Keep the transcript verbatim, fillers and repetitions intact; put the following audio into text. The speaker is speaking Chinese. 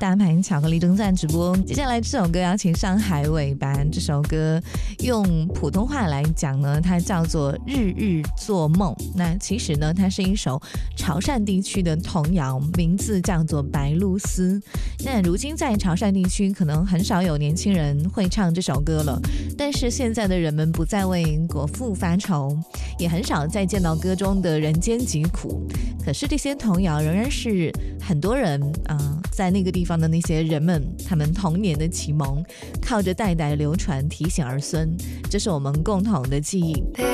大盘巧克力正在直播。接下来这首歌要请上海尾班，这首歌用普通话来讲呢，它叫做日日做梦。那其实呢，它是一首潮汕地区的童谣，名字叫做白鹭鸶。那如今在潮汕地区可能很少有年轻人会唱这首歌了，但是现在的人们不再为果腹发愁，也很少再见到歌中的人间疾苦。可是这些童谣仍然是很多人啊、呃，在那个地方的那些人们他们童年的启蒙，靠着代代流传提醒儿孙，这是我们共同的记忆。